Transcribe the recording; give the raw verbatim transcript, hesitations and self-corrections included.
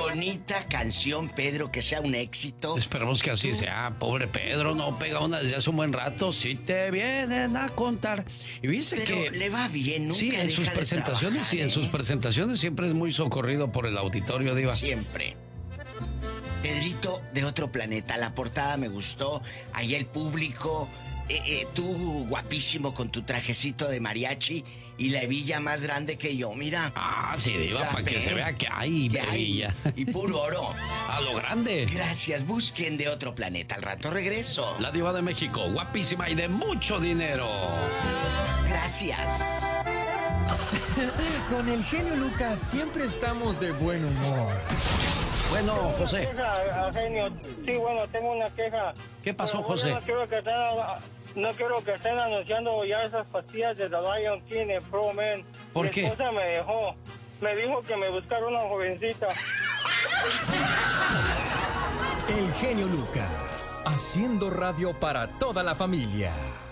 bonita canción, Pedro, que sea un éxito. Esperemos que así sea. Pobre Pedro, no pega una desde hace un buen rato. Si te vienen a contar. Y dice Pero que le va bien, nunca sí, en deja sus de presentaciones, trabajar, sí, en ¿eh? sus presentaciones siempre es muy socorrido por el auditorio, Diva. Siempre. Pedrito de otro planeta, la portada me gustó. Ahí el público, eh, eh, tú guapísimo con tu trajecito de mariachi y la hebilla más grande que yo, mira. Ah, sí, Diva, La para que ve. se vea que hay Que hay, hebilla. y puro oro. A lo grande. Gracias, busquen de otro planeta. Al rato regreso. La Diva de México, guapísima y de mucho dinero. Gracias. Con el genio Lucas siempre estamos de buen humor. Bueno, José. Queja, genio. Sí, bueno, tengo una queja. ¿Qué pasó, Pero, José? No quiero, que estén, no quiero que estén anunciando ya esas pastillas de The Lion King en Pro Man. ¿Por Mi qué? esposa me dejó. Me dijo que me buscara una jovencita. El genio Lucas, haciendo radio para toda la familia.